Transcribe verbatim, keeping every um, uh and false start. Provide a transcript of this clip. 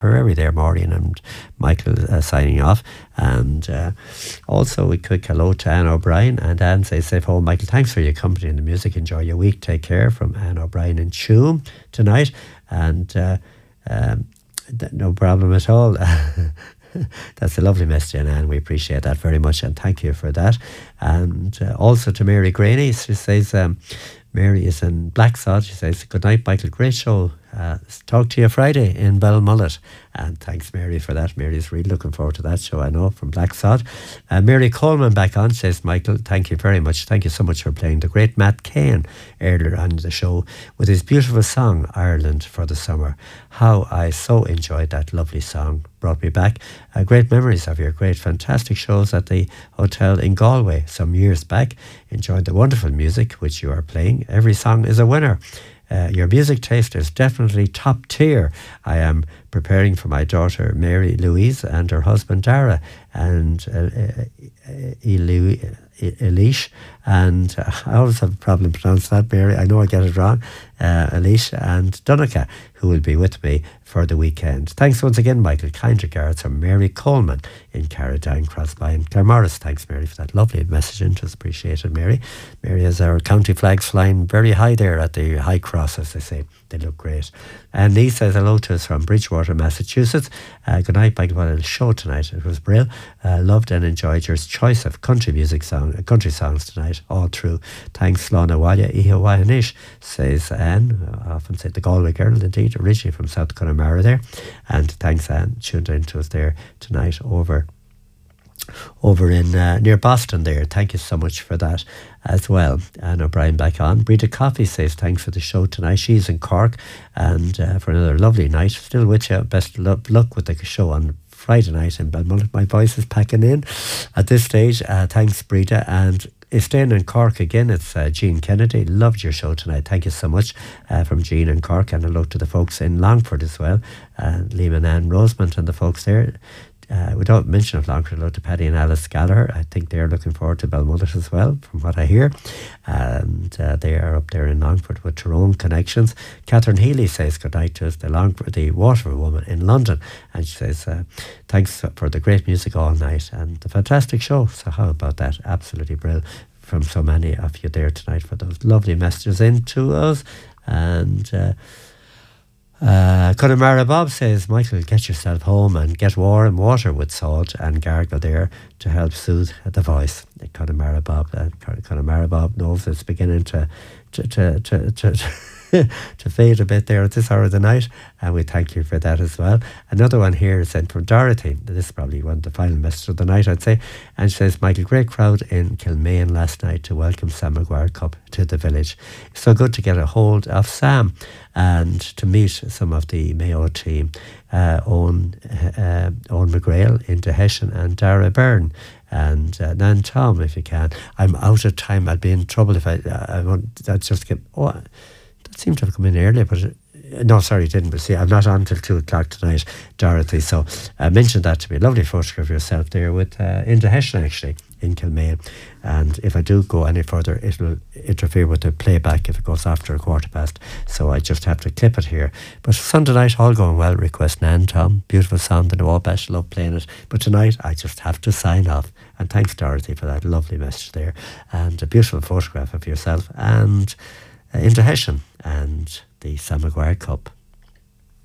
Prairie there, Maureen and Michael uh, signing off. And uh, also a quick hello to Anne O'Brien. And Anne says, safe home, Michael, thanks for your company and the music. Enjoy your week. Take care, from Anne O'Brien in Tuam tonight. And uh, um, th- no problem at all. That's a lovely message, Anne. We appreciate that very much, and thank you for that. And uh, also to Mary Graney, she says, um, Mary is in Blacksod. She says, good night, Michael. Great show. Uh, talk to you Friday in Belmullet. And thanks, Mary, for that. Mary's really looking forward to that show, I know, from Blacksod. Uh, Mary Coleman back on says, Michael, thank you very much. Thank you so much for playing the great Matt Cain earlier on the show with his beautiful song, Ireland for the Summer. How I so enjoyed that lovely song. Brought me back uh, great memories of your great, fantastic shows at the hotel in Galway some years back. Enjoyed the wonderful music which you are playing. Every song is a winner. Uh, your music taste is definitely top tier. I am preparing for my daughter Mary Louise and her husband Dara and uh, uh, Elish. And uh, I always have a problem pronouncing that, Mary. I know I get it wrong. Uh, Elish and Donica, who will be with me for the weekend. Thanks once again, Michael. Kind regards from Mary Coleman in Carradine, Crossby and Claremorris. Thanks, Mary, for that lovely message. Interest appreciated, Mary. Mary has our county flags flying very high there at the High Cross, as they say. They look great. And Lee says hello to us from Bridgewater, Massachusetts. Uh, good night, Michael. What a show tonight. It was brilliant. Uh, loved and enjoyed your choice of country music song, uh, country songs tonight, all through. Thanks, Lana Walia Ihawahanish, says Anne. I often say the Galway girl, indeed, originally from South Connemara there. And thanks, Anne, tuned in to us there tonight over over in uh, near Boston there. Thank you so much for that as well. Anne O'Brien back on. Breda Coffey says thanks for the show tonight. She's in Cork and uh, for another lovely night. Still with you. Best of luck with the show on Friday night in Belmullet. My voice is packing in at this stage. Uh, thanks, Breda. And is staying in Cork again. It's uh, Jean Kennedy. Loved your show tonight. Thank you so much uh, from Jean in Cork. And hello to the folks in Longford as well. Uh, Liam and Anne Rosemont and the folks there. Uh, without mention of Longford, hello to Paddy and Alice Gallagher. I think they're looking forward to Belmullet as well, from what I hear. And uh, they are up there in Longford with Tyrone connections. Catherine Healy says good night to us, the Longford, the Waterford woman in London. And she says, uh, thanks for the great music all night and the fantastic show. So how about that? Absolutely brilliant from so many of you there tonight for those lovely messages in to us. And uh, Uh, Connemara Bob says, Michael, get yourself home and get warm water with salt and gargle there to help soothe the voice. Connemara Bob, uh, Connemara Bob knows it's beginning to to to to, to, to fade a bit there at this hour of the night, and we thank you for that as well. Another one here is sent from Dorothy. This is probably one of the final messages of the night, I'd say. And she says, Michael, great crowd in Kilmaine last night to welcome Sam Maguire Cup to the village. It's so good to get a hold of Sam and to meet some of the Mayo team, uh, Owen, uh, Owen McGrail into Hessian and Dara Byrne and uh, Nan Tom, if you can. I'm out of time. I'd be in trouble if I, uh, I want, I'd just get, oh, that seemed to have come in earlier, but it, no, sorry, it didn't. But see, I'm not on till two o'clock tonight, Dorothy. So I uh, mentioned that to me. Lovely photograph of yourself there with uh, into Hessian, actually, in Kilmaine. And if I do go any further, it will interfere with the playback if it goes after a quarter past. So I just have to clip it here. But Sunday night, all going well. Request Nan Tom. Beautiful sound in the Wabash. Love playing it. But tonight, I just have to sign off. And thanks, Dorothy, for that lovely message there. And a beautiful photograph of yourself. And uh, into Hessian and the Sam Maguire Cup.